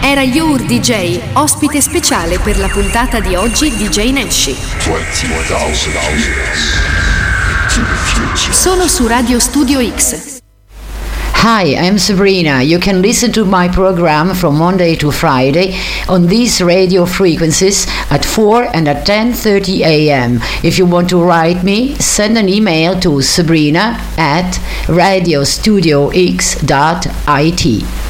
Era Your DJ, ospite speciale per la puntata di oggi DJ Nashi. Solo su Radio Studio X. Hi, I'm Sabrina. You can listen to my program from Monday to Friday on these radio frequencies at 4 and at 10:30 a.m. If you want to write me, send an email to sabrina@radiostudiox.it.